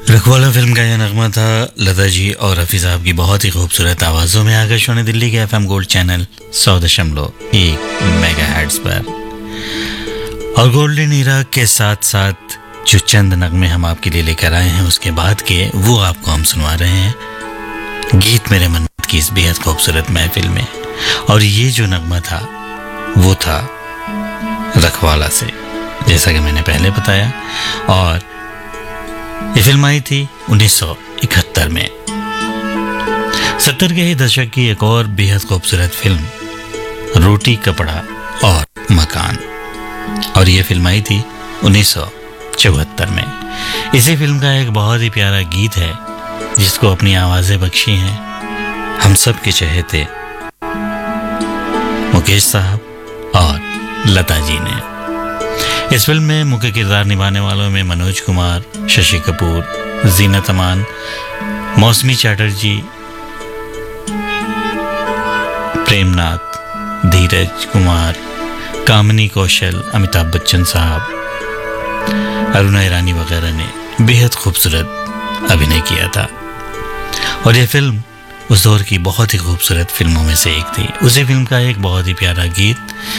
रखवाला फिल्म का यह नगमा था लता जी और रफ़ी साहब की बहुत ही खूबसूरत आवाज़ों में आकाशवाणी दिल्ली के एफएम गोल्ड चैनल 100.1 मेगाहर्ट्ज़ पर। और गोल्डन ईरा के साथ साथ जो चंद नगमे हम आपके लिए लेकर आए हैं उसके बाद के वो आपको हम सुनवा रहे हैं गीत मेरे मन की इस बेहद खूबसूरत महफिल में। और ये जो नगमा था वो था रखवाला से, जैसा कि मैंने पहले बताया। और ये फिल्म आई थी 1971 में। 70 के ही दशक की एक और बेहद खूबसूरत फिल्म रोटी कपड़ा और मकान, और ये फिल्म आई थी 1974 में। इसी फिल्म का एक बहुत ही प्यारा गीत है जिसको अपनी आवाज़ें बख्शी हैं हम सब के चहेते मुकेश साहब और लता जी ने। इस फिल्म में मुख्य किरदार निभाने वालों में मनोज कुमार, शशि कपूर, जीनत अमान, मौसमी चैटर्जी, प्रेमनाथ, धीरज कुमार, कामिनी कौशल, अमिताभ बच्चन साहब, अरुणा ईरानी वगैरह ने बेहद खूबसूरत अभिनय किया था। और यह फिल्म उस दौर की बहुत ही खूबसूरत फिल्मों में से एक थी। उसी फिल्म का एक बहुत ही प्यारा गीत